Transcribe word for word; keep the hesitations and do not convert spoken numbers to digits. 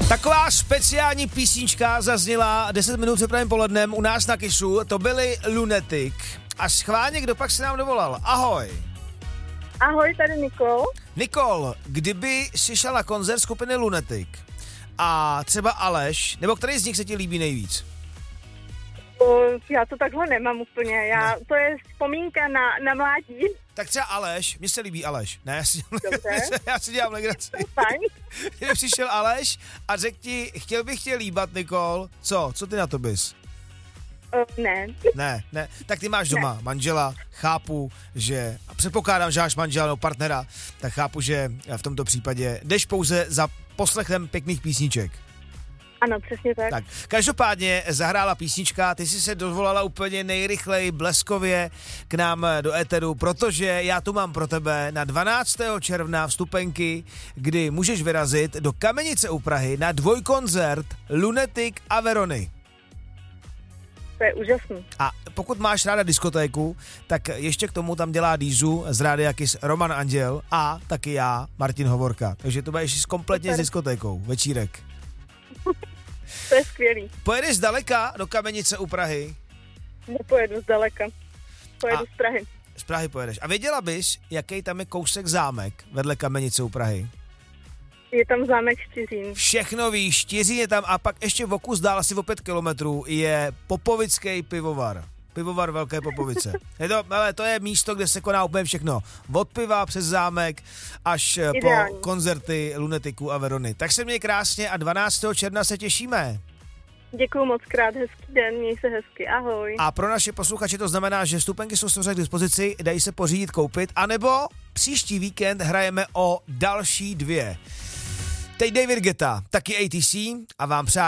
Taková speciální písnička zazněla deset minut před pravým polednem u nás na Kissu. To byli Lunatic. A schválně, kdo pak se nám dovolal? Ahoj. Ahoj, tady Nikol. Nikol, kdyby si šel na koncert skupiny Lunatic a třeba Aleš, nebo který z nich se ti líbí nejvíc? O, já to takhle nemám úplně, já, ne. To je vzpomínka na, na mládí. Tak třeba Aleš, mně se líbí Aleš. Ne, já si, Dobře. já si dělám legraci. Fajn. Kdyby přišel Aleš a řekl ti, chtěl bych tě líbat, Nikol, co? Co ty na to bys? O, ne. Ne, ne, tak ty máš doma ne. manžela, chápu, že, a předpokládám, že máš manžela nebo partnera, tak chápu, že v tomto případě jdeš pouze za poslechem pěkných písniček. Ano, přesně tak. Tak, každopádně zahrála písnička, ty jsi se dovolala úplně nejrychleji, bleskově k nám do éteru, protože já tu mám pro tebe na dvanáctého června vstupenky, kdy můžeš vyrazit do Kamenice u Prahy na dvojkoncert Lunatic a Verony. To je úžasný. A pokud máš ráda diskotéku, tak ještě k tomu tam dělá Dízu z Rádia Kiss Roman Anděl a taky já, Martin Hovorka. Takže to budeš kompletně Super. S diskotékou, večírek. To je skvělý. Pojedeš zdaleka do Kamenice u Prahy? Nepojedu zdaleka. Pojedu A z Prahy. Z Prahy pojedeš. A věděla bys, jaký tam je kousek zámek vedle Kamenice u Prahy? Je tam zámek Štiřín. Všechno víš, Štiřín je tam a pak ještě v okus dál asi o pět kilometrů je Popovický pivovar. Pivovar Velké Popovice. Je to, ale to je místo, kde se koná úplně všechno. Od piva přes zámek až Ideální. Po koncerty Lunaticu a Verony. Tak se měj krásně a dvanáctého června se těšíme. Děkuju moc krát, hezký den, měj se hezky, ahoj. A pro naše posluchače to znamená, že vstupenky jsou samozřejmě k dispozici, dají se pořídit, koupit, anebo příští víkend hrajeme o další dvě. Teď David Guetta, taky A T C a vám přát